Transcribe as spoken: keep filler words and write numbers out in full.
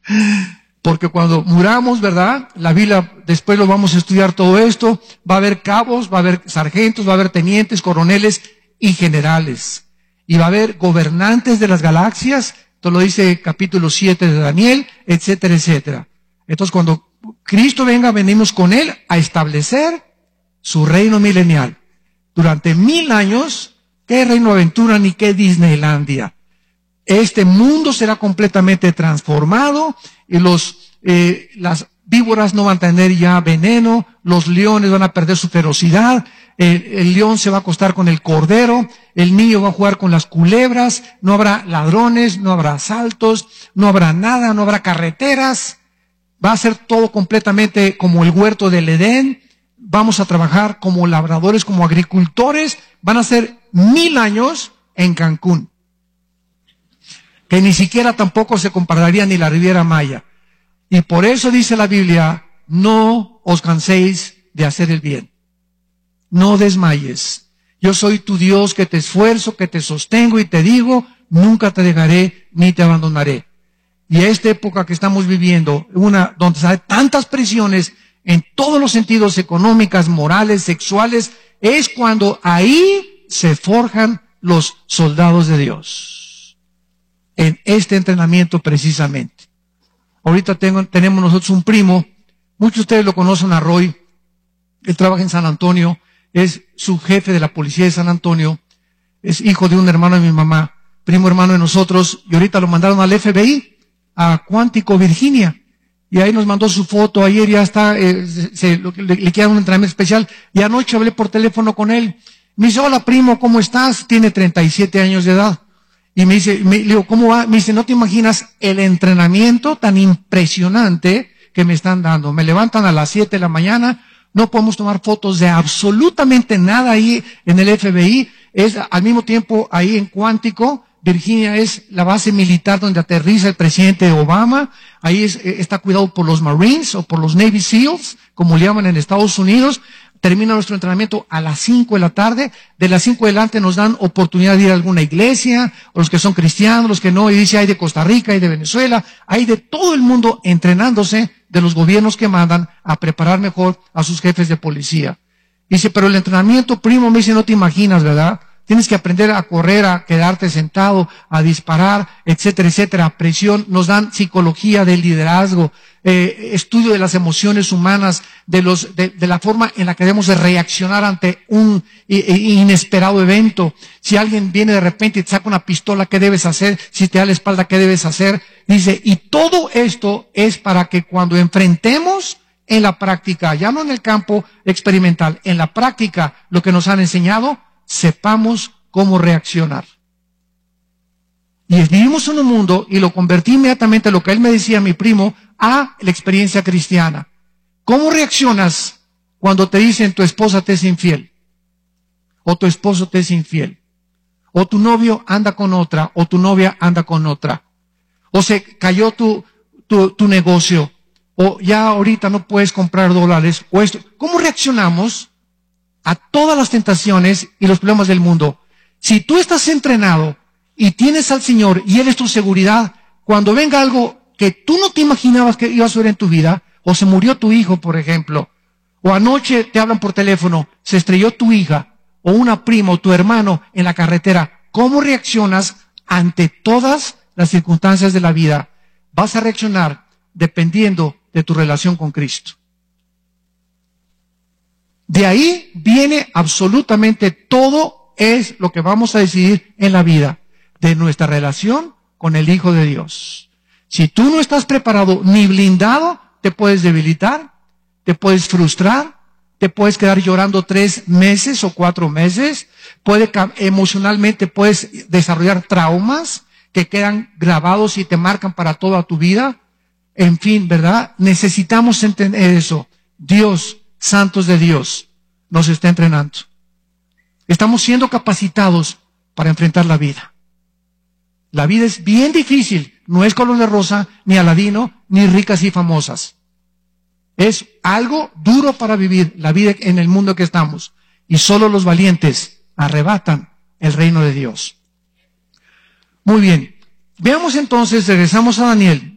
Porque cuando muramos, ¿verdad? La Biblia, después lo vamos a estudiar todo esto, va a haber cabos, va a haber sargentos, va a haber tenientes, coroneles y generales. Y va a haber gobernantes de las galaxias, esto lo dice capítulo siete de Daniel, etcétera, etcétera. Entonces cuando Cristo venga, venimos con Él a establecer su reino milenial. Durante mil años, ¿qué Reino Aventura ni qué Disneylandia? Este mundo será completamente transformado y los, eh, las víboras no van a tener ya veneno, los leones van a perder su ferocidad, el, el león se va a acostar con el cordero, el niño va a jugar con las culebras, no habrá ladrones, no habrá asaltos, no habrá nada, no habrá carreteras, va a ser todo completamente como el huerto del Edén, vamos a trabajar como labradores, como agricultores, van a ser mil años en Cancún, que ni siquiera tampoco se compararía ni la Riviera Maya. Y por eso dice la Biblia, no os canséis de hacer el bien. No desmayes. Yo soy tu Dios que te esfuerzo, que te sostengo y te digo, nunca te dejaré ni te abandonaré. Y esta época que estamos viviendo, una donde hay tantas presiones en todos los sentidos, económicas, morales, sexuales, es cuando ahí se forjan los soldados de Dios. En este entrenamiento precisamente. Ahorita tengo, tenemos nosotros un primo, muchos de ustedes lo conocen a Roy, él trabaja en San Antonio, es subjefe de la policía de San Antonio, es hijo de un hermano de mi mamá, primo hermano de nosotros, y ahorita lo mandaron al F B I, a Quantico, Virginia, y ahí nos mandó su foto, ayer ya está, eh, se, se, le, le queda un entrenamiento especial, y anoche hablé por teléfono con él, me dice, hola primo, ¿cómo estás? Tiene treinta y siete años de edad. Y me dice, me, le digo, ¿cómo va? Me dice, no te imaginas el entrenamiento tan impresionante que me están dando. Me levantan a las siete de la mañana, no podemos tomar fotos de absolutamente nada ahí en el F B I. Es al mismo tiempo ahí en Quantico, Virginia es la base militar donde aterriza el presidente Obama. Ahí es, está cuidado por los Marines o por los Navy SEALs, como le llaman en Estados Unidos. Termina nuestro entrenamiento a las cinco de la tarde. De las cinco adelante nos dan oportunidad de ir a alguna iglesia, o los que son cristianos, los que no. Y dice, hay de Costa Rica, hay de Venezuela, hay de todo el mundo entrenándose de los gobiernos que mandan a preparar mejor a sus jefes de policía. Dice, pero el entrenamiento, primo, me dice, no te imaginas, ¿verdad? Tienes que aprender a correr, a quedarte sentado, a disparar, etcétera, etcétera. Presión, nos dan psicología del liderazgo, eh, estudio de las emociones humanas, de los, de, de la forma en la que debemos de reaccionar ante un inesperado evento. Si alguien viene de repente y te saca una pistola, ¿qué debes hacer? Si te da la espalda, ¿qué debes hacer? Dice, y todo esto es para que cuando enfrentemos en la práctica, ya no en el campo experimental, en la práctica, lo que nos han enseñado, sepamos cómo reaccionar. Y vivimos en un mundo, y lo convertí inmediatamente a lo que él me decía, mi primo, a la experiencia cristiana. ¿Cómo reaccionas cuando te dicen tu esposa te es infiel? O tu esposo te es infiel. O tu novio anda con otra, o tu novia anda con otra. O se cayó tu, tu, tu negocio, o ya ahorita no puedes comprar dólares, o esto. ¿Cómo reaccionamos a todas las tentaciones y los problemas del mundo? Si tú estás entrenado y tienes al Señor y Él es tu seguridad, cuando venga algo que tú no te imaginabas que iba a suceder en tu vida, o se murió tu hijo, por ejemplo, o anoche te hablan por teléfono, se estrelló tu hija, o una prima, o tu hermano en la carretera, ¿cómo reaccionas ante todas las circunstancias de la vida? Vas a reaccionar dependiendo de tu relación con Cristo. De ahí viene absolutamente todo es lo que vamos a decidir en la vida, de nuestra relación con el Hijo de Dios. Si tú no estás preparado ni blindado, te puedes debilitar, te puedes frustrar, te puedes quedar llorando tres meses o cuatro meses, puede, emocionalmente puedes desarrollar traumas que quedan grabados y te marcan para toda tu vida. En fin, ¿verdad? Necesitamos entender eso. Dios, santos de Dios, nos está entrenando. Estamos siendo capacitados para enfrentar la vida. La vida es bien difícil. No es color de rosa, ni aladino, ni ricas y famosas. Es algo duro para vivir la vida en el mundo que estamos. Y solo los valientes arrebatan el reino de Dios. Muy bien. Veamos entonces, regresamos a Daniel.